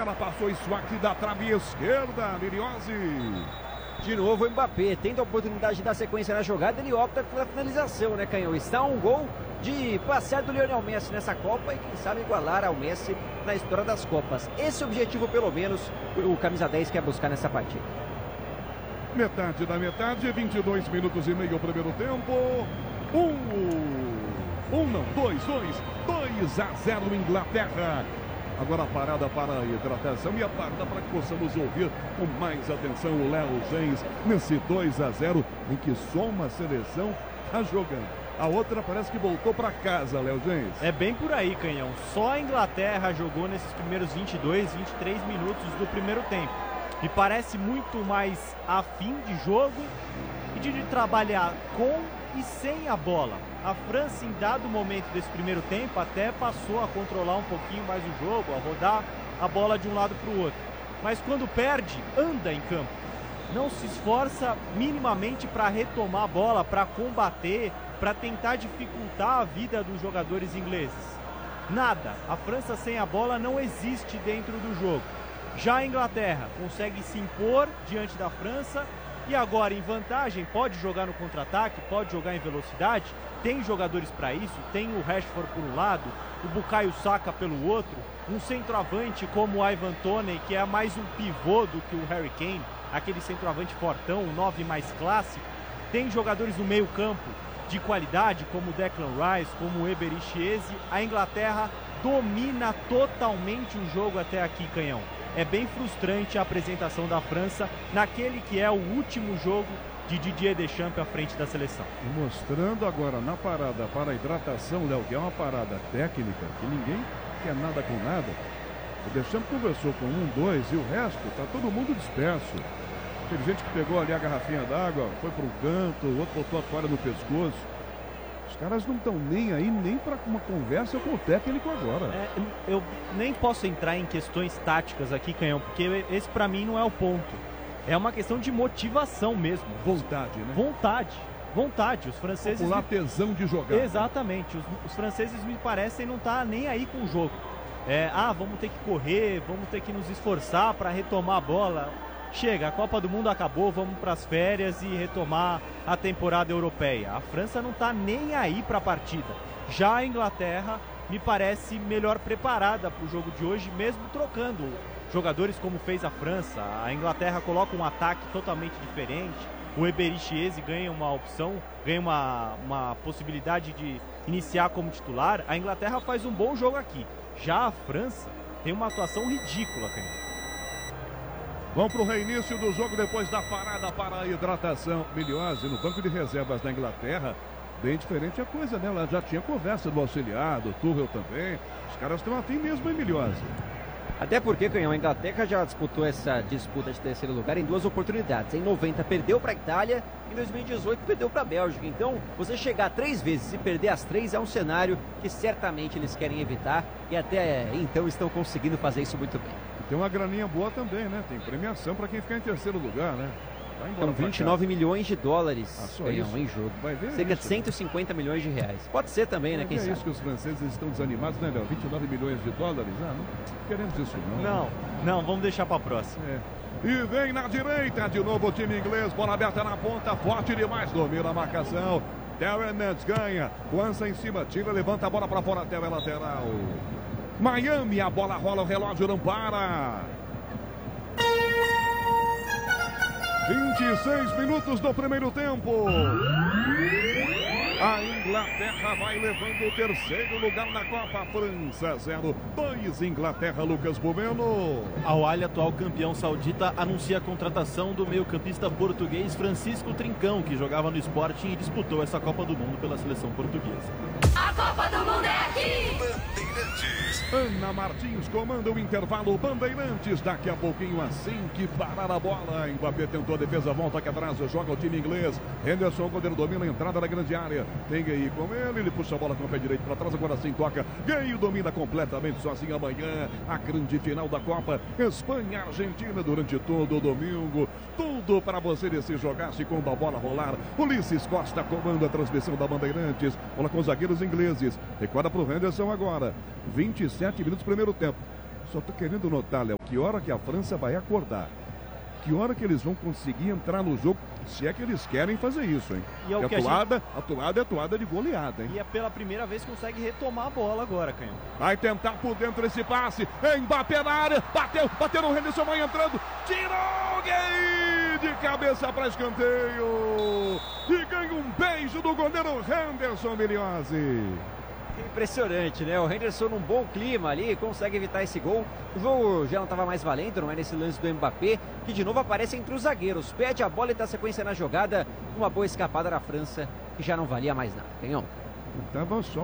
bola passou isso aqui da trave esquerda, Liriose. De novo o Mbappé, tendo a oportunidade de dar sequência na jogada, ele opta pela finalização, né, Canhão? Está um gol de passar do Lionel Messi nessa Copa e quem sabe igualar ao Messi na história das Copas. Esse objetivo, pelo menos, o camisa 10 quer buscar nessa partida. Metade da metade, 22 minutos e meio o primeiro tempo. 2 a 0 Inglaterra. Agora a parada para a hidratação e a parada para que possamos ouvir com mais atenção o Léo Gens nesse 2 a 0 em que só uma seleção está jogando. A outra parece que voltou para casa, Léo Gens. É bem por aí, Canhão. Só a Inglaterra jogou nesses primeiros 22, 23 minutos do primeiro tempo. Me parece muito mais afim de jogo e de trabalhar com e sem a bola. A França, em dado momento desse primeiro tempo, até passou a controlar um pouquinho mais o jogo, a rodar a bola de um lado para o outro. Mas quando perde, anda em campo. Não se esforça minimamente para retomar a bola, para combater, para tentar dificultar a vida dos jogadores ingleses. Nada. A França sem a bola não existe dentro do jogo. Já a Inglaterra consegue se impor diante da França e agora em vantagem, pode jogar no contra-ataque, pode jogar em velocidade, tem jogadores para isso, tem o Rashford por um lado, o Bukayo Saka pelo outro, um centroavante como o Ivan Toney, que é mais um pivô do que o Harry Kane, aquele centroavante fortão, o 9 mais clássico, tem jogadores no meio campo de qualidade, como o Declan Rice, como o Eberechi Eze. A Inglaterra domina totalmente o jogo até aqui, Canhão. É bem frustrante a apresentação da França naquele que é o último jogo de Didier Deschamps à frente da seleção. E mostrando agora na parada para a hidratação, Léo, que é uma parada técnica, que ninguém quer nada com nada. O Deschamps conversou com 1, 2 e o resto tá todo mundo disperso. Teve gente que pegou ali a garrafinha d'água, foi para um canto, o outro botou a toalha no pescoço. Os caras não estão nem aí, nem para uma conversa com o técnico agora. Eu nem posso entrar em questões táticas aqui, Canhão, porque esse para mim não é o ponto. É uma questão de motivação mesmo. Vontade, né? Vontade. Os franceses... O tesão de jogar. Exatamente. Os franceses me parecem não estar nem aí com o jogo. Vamos ter que correr, vamos ter que nos esforçar para retomar a bola. Chega, a Copa do Mundo acabou, vamos para as férias e retomar a temporada europeia. A França não está nem aí para a partida. Já a Inglaterra me parece melhor preparada para o jogo de hoje, mesmo trocando jogadores como fez a França. A Inglaterra coloca um ataque totalmente diferente. O Eberechi Eze ganha uma opção, ganha uma possibilidade de iniciar como titular. A Inglaterra faz um bom jogo aqui. Já a França tem uma atuação ridícula, Canhão. Vamos para o reinício do jogo depois da parada para a hidratação. Miliose no banco de reservas da Inglaterra. Bem diferente a coisa, né? Ela já tinha conversa do auxiliar, do Tuchel também. Os caras estão assim mesmo, hein, Miliose? Até porque, Canhão, a Inglaterra já disputou essa disputa de terceiro lugar em 2 oportunidades. Em 90 perdeu para a Itália, em 2018 perdeu para a Bélgica. Então, você chegar 3 vezes e perder as 3 é um cenário que certamente eles querem evitar e até então estão conseguindo fazer isso muito bem. Tem uma graninha boa também, né? Tem premiação para quem ficar em terceiro lugar, né? Então, 29 milhões de dólares Canhão, em jogo. Vai ver cerca isso, de 150 milhões de reais. Pode ser também, né? Quem sabe? É isso que os franceses estão desanimados, né, Léo? 29 milhões de dólares? Não queremos isso não. Não, vamos deixar para a próxima. E vem na direita de novo o time inglês. Bola aberta na ponta, forte demais. Domina a marcação. Darren Nance ganha. Lança em cima, tira, levanta a bola para fora. Até a lateral. Miami, a bola rola, o relógio não para. 26 minutos do primeiro tempo. A Inglaterra vai levando o terceiro lugar na Copa. França 0, 2 Inglaterra, Lucas Bumeno. Al Ahly, atual campeão saudita, anuncia a contratação do meio-campista português Francisco Trincão, que jogava no Sporting e disputou essa Copa do Mundo pela seleção portuguesa. A Copa do Mundo é aqui! Bandeirantes. Ana Martins comanda o intervalo. Bandeirantes, daqui a pouquinho assim que parar a bola. Mbappé tentou a defesa, volta aqui atrás, joga o time inglês. Henderson, o goleiro domina a entrada da grande área. Tem Gay com ele puxa a bola com o pé direito para trás, agora sim toca. Gay domina completamente sozinho amanhã. A grande final da Copa. Espanha, Argentina durante todo o domingo. Tudo para você se jogasse quando a bola rolar. Ulisses Costa comanda a transmissão da Bandeirantes. Bola com os zagueiros ingleses. Recorda para o Henderson agora. 27 minutos primeiro tempo. Só tô querendo notar, Léo, que hora que a França vai acordar. Que hora que eles vão conseguir entrar no jogo, se é que eles querem fazer isso, hein? E é o que a atuada é atuada de goleada, hein? E é pela primeira vez que consegue retomar a bola agora, Canhão. Vai tentar por dentro esse passe, Mbappé na área, bateu no Henderson, vai entrando, tirou, gol de cabeça para escanteio, e ganha um beijo do goleiro Henderson Miliozzi. Impressionante, né? O Henderson num bom clima ali, consegue evitar esse gol. O jogo já não estava mais valendo, não é nesse lance do Mbappé, que de novo aparece entre os zagueiros. Pede a bola e dá sequência na jogada. Uma boa escapada da França, que já não valia mais nada. Canhão. Tava só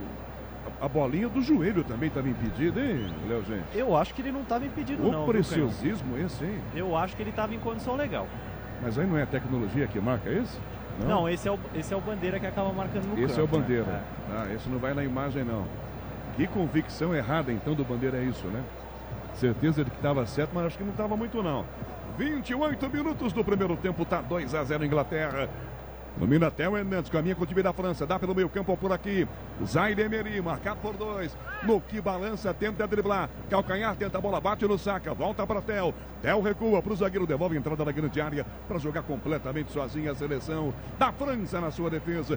a bolinha do joelho também estava impedida, hein, Léo gente? Eu acho que ele não estava impedido, não. O preciosismo esse, hein? Eu acho que ele estava em condição legal. Mas aí não é a tecnologia que marca isso? Não, esse é o Bandeira que acaba marcando no campo. Esse é o Bandeira. Né? Esse não vai na imagem, não. Que convicção errada, então, do Bandeira é isso, né? Certeza de que estava certo, mas acho que não estava muito, não. 28 minutos do primeiro tempo, tá 2-0 Inglaterra. Domina até o Hernandes, caminha com o time da França, dá pelo meio campo por aqui. Zaire Emery, marcado por 2. No que balança, tenta driblar. Calcanhar, tenta a bola, bate no saca, volta para Tel. Tel recua para o zagueiro, devolve a entrada na grande área para jogar completamente sozinha a seleção da França na sua defesa.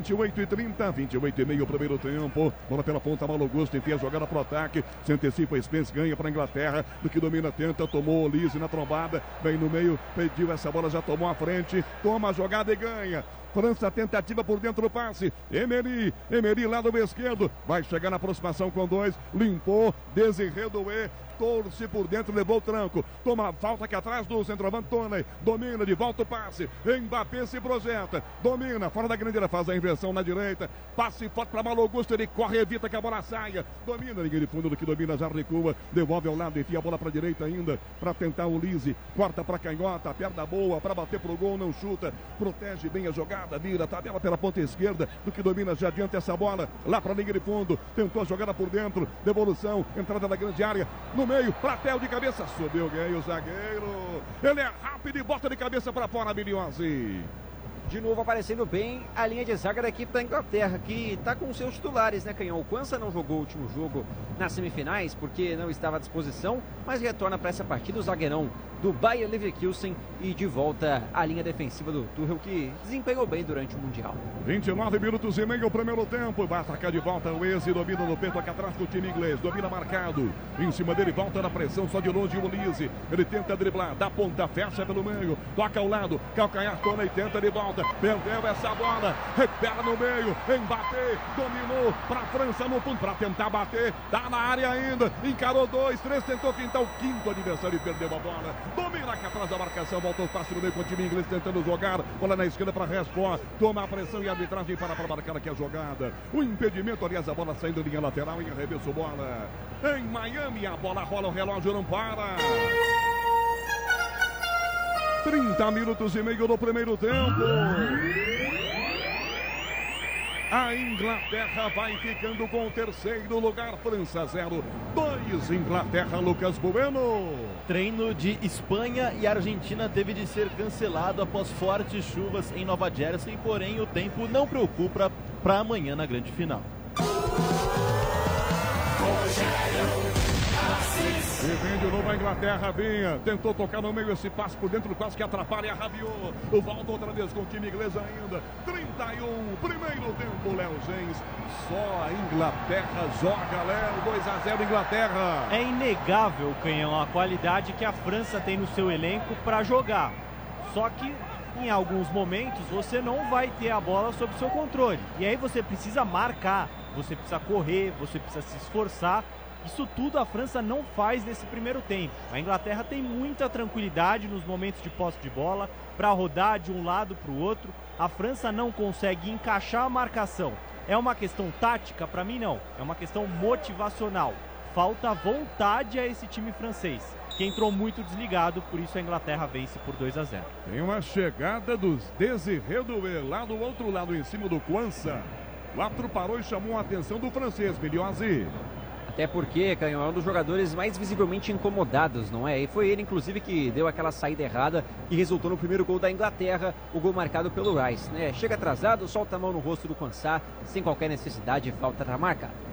28:30, 28:30 o primeiro tempo. Bola pela ponta, Malo Gusto, enfia a jogada para o ataque. Se antecipa, Spence ganha para a Inglaterra. Do que domina, tenta, tomou o Lise na trombada. Vem no meio, pediu essa bola, já tomou a frente. Toma a jogada e ganha. França tentativa por dentro do passe. Emery lado esquerdo. Vai chegar na aproximação com 2. Limpou. Desiré Doué. Torce por dentro, levou o tranco. Toma falta aqui atrás do centroavante Toney. Domina de volta o passe. Mbappé se projeta. Domina, fora da grande área, faz a inversão na direita. Passe forte para Malo Augusto. Ele corre, evita que a bola saia. Domina, ninguém de fundo do que domina, já recua. Devolve ao lado, enfia a bola para a direita ainda. Para tentar o Lise. Corta para canhota, perna boa. Para bater pro gol, não chuta. Protege bem a jogada. Vira, tabela pela ponta esquerda. Do que domina, já adianta essa bola. Lá para a linha de fundo. Tentou a jogada por dentro. Devolução. Entrada na grande área. No meio, Pratel de cabeça, subiu, ganha o zagueiro. Ele é rápido e bota de cabeça para fora, Miliozzi. De novo aparecendo bem a linha de zaga da equipe da Inglaterra, que está com seus titulares, né, Canhão? O Quansah não jogou o último jogo nas semifinais porque não estava à disposição, mas retorna para essa partida o zagueirão do Bayer Leverkusen e de volta à linha defensiva do Tuchel, que desempenhou bem durante o Mundial. 29 minutos e meio o primeiro tempo. Vai atacar de volta o Eze, domina no peito aqui atrás do time inglês, domina marcado. Em cima dele, volta na pressão, só de longe o Lise. Ele tenta driblar, dá ponta, fecha pelo meio, toca ao lado, calcanhar, tona e tenta de volta. Perdeu essa bola, recupera no meio, Mbappé, dominou para a França no fundo, para tentar bater, tá na área ainda, encarou 2, 3, tentou pintar o quinto adversário e perdeu a bola. Domina aqui atrás da marcação, volta o passe no meio com o time inglês tentando jogar, bola na esquerda para Rashford, toma a pressão e a arbitragem para marcar aqui a jogada. O impedimento, aliás, a bola saindo linha lateral e arremesso bola. Em Miami, a bola rola, o relógio não para. 30 minutos e meio do primeiro tempo. A Inglaterra vai ficando com o terceiro lugar. França 0, 2 Inglaterra, Lucas Bueno. Treino de Espanha e Argentina teve de ser cancelado após fortes chuvas em Nova Jersey, porém o tempo não preocupa para amanhã na grande final. E vem de novo a Inglaterra, vinha, tentou tocar no meio esse passe por dentro, quase que atrapalha, rabiou. Volta outra vez com o time inglês ainda. 31, primeiro tempo, Léo Gens. Só a Inglaterra joga, Léo, 2-0 Inglaterra. É inegável, Canhão, a qualidade que a França tem no seu elenco para jogar. Só que em alguns momentos você não vai ter a bola sob seu controle. E aí você precisa marcar, você precisa correr, você precisa se esforçar. Isso tudo a França não faz nesse primeiro tempo. A Inglaterra tem muita tranquilidade nos momentos de posse de bola para rodar de um lado para o outro. A França não consegue encaixar a marcação. É uma questão tática? Para mim não. É uma questão motivacional. Falta vontade a esse time francês, que entrou muito desligado, por isso a Inglaterra vence por 2-0. Tem uma chegada dos Desiré Doué lá do outro lado, em cima do Quansah. O árbitro parou e chamou a atenção do francês, Miliozzi. Até porque, Canhão, é um dos jogadores mais visivelmente incomodados, não é? E foi ele, inclusive, que deu aquela saída errada que resultou no primeiro gol da Inglaterra, o gol marcado pelo Rice, né? Chega atrasado, solta a mão no rosto do Quansah, sem qualquer necessidade, falta para marcar.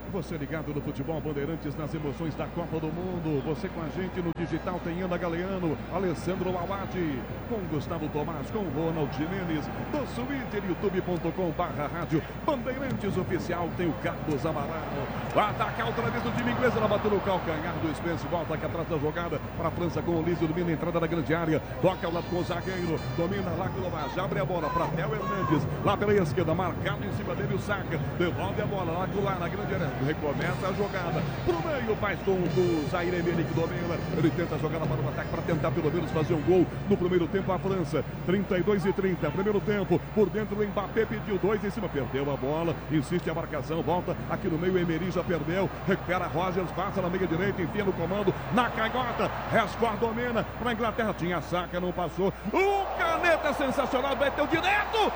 Você ligado no futebol Bandeirantes, nas emoções da Copa do Mundo. Você com a gente no digital tem Ana Galeano, Alessandro Lawadi, com Gustavo Tomás, com Ronald Jimenez, do Twitter, youtube.com/rádio Bandeirantes Oficial. Tem o Carlos Amaral. Vai atacar outra vez o time inglês. Ela bateu no calcanhar do Spence. Volta aqui atrás da jogada para a França com o Olísio. Domina a entrada da grande área. Toca ao lado com o zagueiro. Domina lá com o Novaz. Abre a bola para Theo Hernandes. Lá pela esquerda. Marcado em cima dele o Saka. Devolve a bola lá na grande área. Recomeça a jogada pro meio, faz com o Zaire Emery que domina. Ele tenta a jogada para o ataque para tentar pelo menos fazer um gol no primeiro tempo. A França, 32-30, primeiro tempo. Por dentro o Mbappé pediu 2 em cima, perdeu a bola, insiste a marcação, volta aqui no meio. Emery já perdeu, recupera Rogers, passa na meia direita, enfia no comando, na canhota. Rashford domina para a Inglaterra, tinha Saka, não passou. O caneta sensacional, bateu direto,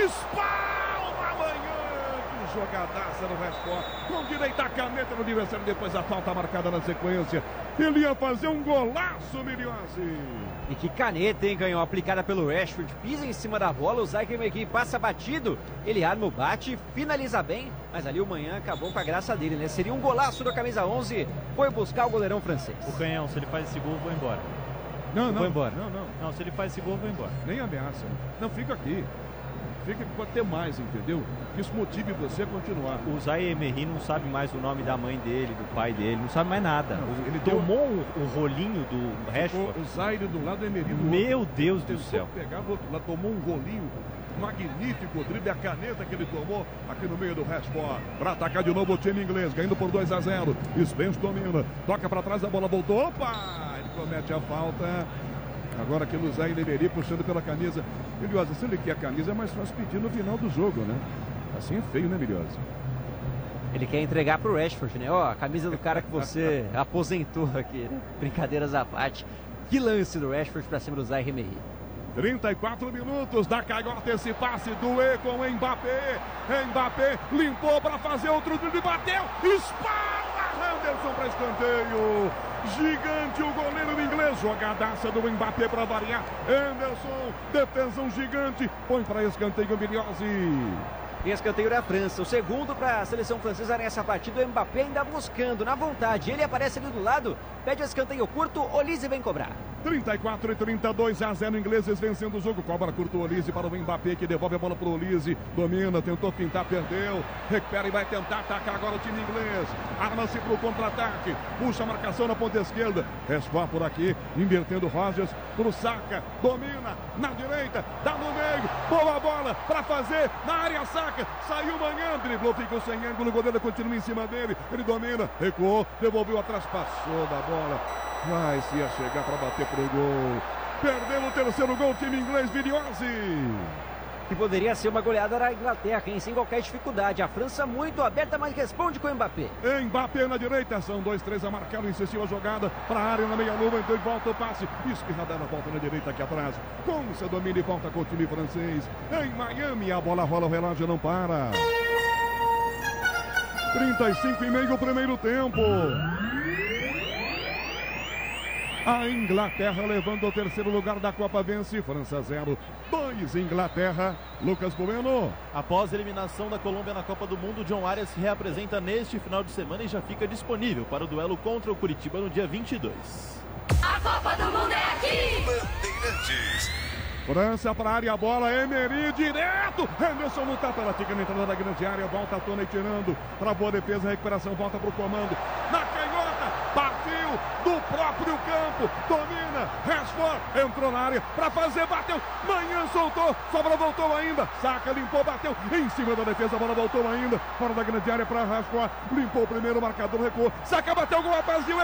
espalma amanhã. Jogadaça no Rashford, com direita a caneta no adversário, depois a falta marcada na sequência. Ele ia fazer um golaço, Miliose. E que caneta, hein, ganhou, aplicada pelo Rashford, pisa em cima da bola, o Zaire Emery passa batido, ele arma o bate, finaliza bem, mas ali o Manhã acabou com a graça dele, né? Seria um golaço da camisa 11, foi buscar o goleirão francês. O Canhão, se ele faz esse gol, eu vou embora. Não, vou embora. Não, se ele faz esse gol, eu vou embora. Nem ameaça. Não, fica aqui. Fica que pode ter mais, entendeu? Isso motive você a continuar. O Zaire Emery não sabe mais o nome da mãe dele, do pai dele, não sabe mais nada. Não, ele tomou o rolinho do Rashford. O Zaire do lado do Emery do Meu outro. Deus do céu. Pegar do outro lado, tomou um rolinho magnífico, o drible, a caneta que ele tomou aqui no meio do Rashford. Para atacar de novo o time inglês, ganhando por 2-0. Spence domina, toca para trás, a bola voltou. Opa! Ele comete a falta. Agora aqui no Zaire Emery puxando pela camisa. Miliosa, se ele quer a camisa é mais fácil pedir no final do jogo, né? Assim é feio, né, Miliosa? Ele quer entregar pro Rashford, né? Ó, a camisa do cara que você aposentou aqui, né? Brincadeiras à parte. Que lance do Rashford pra cima do Zaire Emery. 34 minutos da canhota, esse passe do E com o Mbappé. Mbappé limpou para fazer outro drible, bateu, espalma Henderson para escanteio. Gigante o goleiro inglês, jogadaça do Mbappé para variar. Henderson, defensão gigante, põe para escanteio Miliose. E escanteio da França, o segundo para a seleção francesa nessa partida. O Mbappé ainda buscando, na vontade, ele aparece ali do lado, pede o escanteio curto, Olise vem cobrar. 34-32, ingleses vencendo o jogo, cobra curto o Olise para o Mbappé, que devolve a bola para o Olise, domina, tentou pintar, perdeu, recupera e vai tentar atacar agora o time inglês, arma-se para o contra-ataque, puxa a marcação na ponta esquerda, Rashford por aqui, invertendo Rogers, para o Saka, domina, na direita, dá no meio, boa bola para fazer, na área Saka, saiu Manhã, driblou, ficou sem ângulo, o goleiro continua em cima dele, ele domina, recuou, devolveu atrás, passou da bola, mas ia chegar para bater pro gol, perdeu o terceiro gol, time inglês, Miliose. Que poderia ser uma goleada da Inglaterra, hein? Sem qualquer dificuldade. A França muito aberta, mas responde com o Mbappé. Mbappé na direita, são 2-3 a marcar, insistiu a jogada para a área na meia-lua, então volta o passe, espirradada, volta na direita aqui atrás, com o seu domínio e volta com o time francês. Em Miami, a bola rola, o relógio não para. 35,5 primeiro tempo. A Inglaterra levando o terceiro lugar da Copa, vence França 0, 2 Inglaterra. Lucas Bueno. Após a eliminação da Colômbia na Copa do Mundo, John Arias se reapresenta neste final de semana e já fica disponível para o duelo contra o Curitiba no dia 22. A Copa do Mundo é aqui! Bandeirantes. França para a área, a bola, Emery direto, Henderson no tapa, ela fica na entrada da grande área, volta a Tona e tirando, para boa defesa, recuperação, volta para o comando, na canhota, partiu do próprio campo, domina, Rashford, entrou na área, para fazer, bateu, Manhã soltou, sobra, voltou ainda, Saka limpou, bateu, em cima da defesa, a bola voltou ainda, fora da grande área para Rashford, limpou o primeiro, marcador recuou, Saka bateu, gol, vazio,